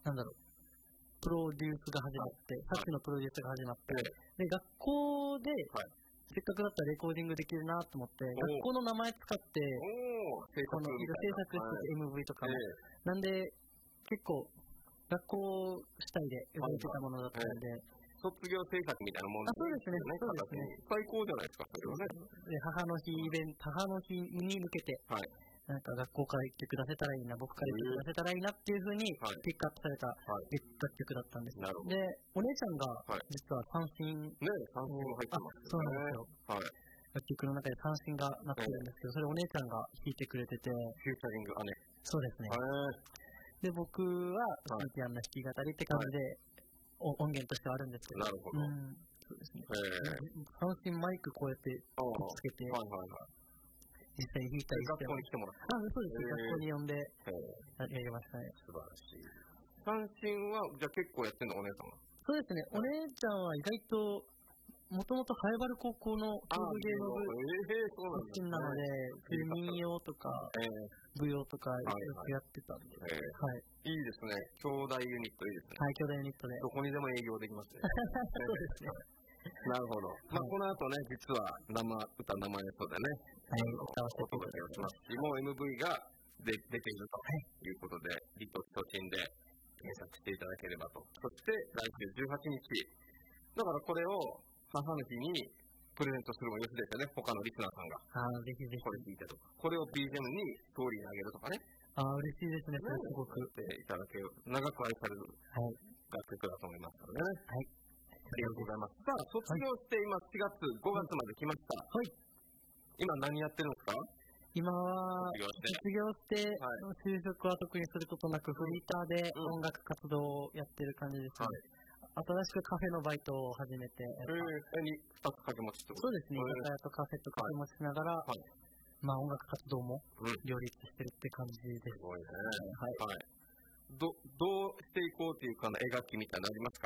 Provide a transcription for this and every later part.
なんだろう、プロデュースが始まって、さっきのプロデュースが始まって、で、学校で、せっかくだったらレコーディングできるなと思って、学校の名前使って、この制作して MV とかも。なんで、結構、学校主体で動いてたものだったので、 卒業制作みたいなもんですね。 そうですね、そうですね。 最高じゃないですか、それはね。 で、母の日に向けて、なんか学校から一曲出せたらいいな、僕から一曲出せたらいいなっていうふうにピックアップされた楽曲だったんです。で、お姉ちゃんが実は三振を、 三振も入ってます。 そうなんですよ。楽曲の中で三振がなってるんですけど、それお姉ちゃんが弾いてくれてて、 フューチャリング姉。 そうですね。で、僕は弾き語りって感じで音源としてはあるんですけど。 なるほど。 そうですね。三振マイクこうやってくっつけて、実際に弾いたりして。 学校に来てもらった。 そうです。学校に呼んでやりましたね。 素晴らしい。三振は、じゃあ結構やってんのお姉さんは？ そうですね。お姉ちゃんは意外と、もともとハイバル高校のゲーム部出身なので、民謡とか舞踊とかよくやってたんで、 いいですね。兄弟ユニットいいですね。 はい、兄弟ユニットで。 どこにでも営業できますね。 そうですね。 なるほど。この後ね、実は生演奏でね、 歌わせてお届けをしますし、もう MV が出ているということで、リトキトチンで検索していただければと。そして来週18日。だからこれを母の日にプレゼントするもよしですよね、他のリスナーさんが。 ぜひぜひ。 これ聞いてと。これを BGM にストーリーにあげるとかね。 嬉しいですね、すごく。 していただける、長く愛される楽曲だと思いますからね。ありがとうございます。さあ、卒業して今4月、5月まで来ました。今何やってるんですか？ 今は卒業して就職は特にすることなくフリーターで音楽活動をやってる感じですね。新しくカフェのバイトを始めて、 2つ掛け持ちってこと？ そうですね、居酒屋とカフェと掛け持ちしながら、音楽活動も両立してるって感じです。 すごいね。どうしていこうというか描きみたいなのありますか？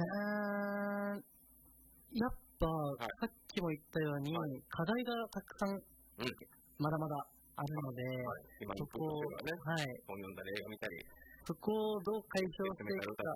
やっぱ、さっきも言ったように、課題がたくさん、まだまだあるので、 今のプロとかね、本読んだり映画見たり、 そこをどう解消していくか。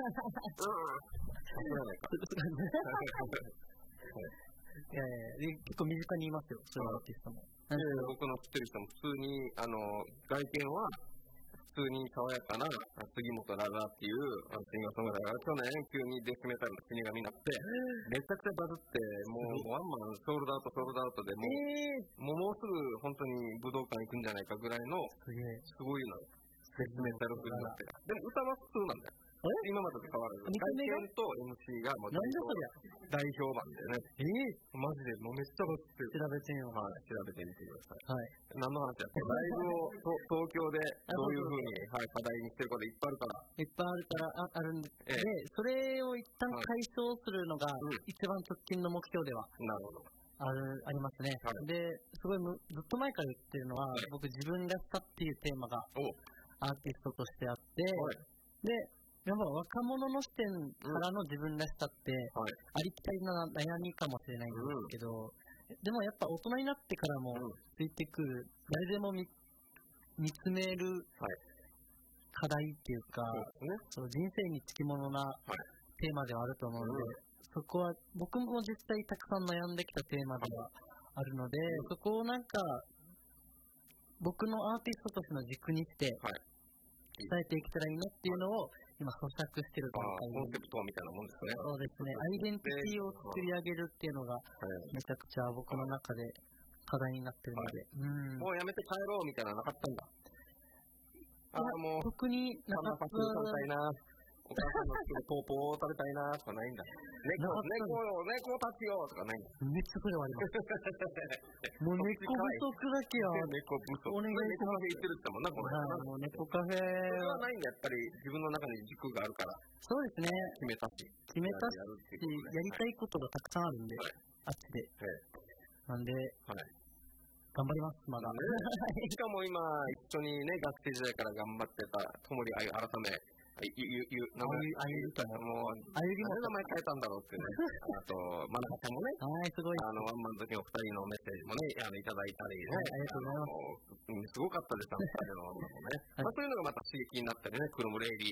結構身近にいますよ、そういうアーティストも。 僕の知ってる人も普通に、外見は、普通に爽やかな杉本ラザーっていうシンガーソングライターが去年急にデスメタルの死神になってめちゃくちゃバズってもうワンマンソールドアウトでもうすぐ本当に武道館行くんじゃないかぐらいのすごいのデスメタル風になってる。でも歌は普通なんだよ。今までと変わらず。外見と MC がもう大評判でね。マジでもうめっちゃバズってる。 調べてみよう。 調べてみてください。何の話やったライブを東京でどういうふうに課題にしてることいっぱいあるから。 あるんで、それを一旦解消するのが一番直近の目標では。 なるほど。 ありますね。で、すごいずっと前から言ってるのは、僕自分らしさっていうテーマがアーティストとしてあって、で、やっぱ若者の視点からの自分らしさって、ありきたりな悩みかもしれないんですけど、でもやっぱ大人になってからもついてくる、誰でも見つめる課題っていうか、人生につきものなテーマではあると思うので、そこは僕も実際たくさん悩んできたテーマではあるので、そこをなんか僕のアーティストとしての軸にして伝えていけたらいいなっていうのを今咀嚼してる段階コンセプトみたいなもんですね。 そうですね。アイデンティティを作り上げるっていうのがめちゃくちゃ僕の中で課題になってるので、 もうやめて帰ろうみたいなのなかったんだ。もう特になかった。 お母さんのポーポーを食べたいなとかないんだ。猫たちよとかないんだ。 めっちゃそれはあります。もう猫不足だけはお願いします。 猫カフェ行ってるってもんな、これ。 もう猫カフェはないんだ、やっぱり自分の中に軸があるから。 そうですね。 決めたし、 やりたいことがたくさんあるんで、あっちで。なんで、頑張ります、まだ。 しかも今、一緒にね、学生時代から頑張ってた、ともりあゆ改め、名前変えたんだろうってね。あと、真中ちゃんもね、 すごい。 ワンマン好きの2人のメッセージもね、いただいたりね。 ありがとうございます。 すごかったです、2人のワンマンもね。そういうのがまた刺激になったりね、クロムレイリー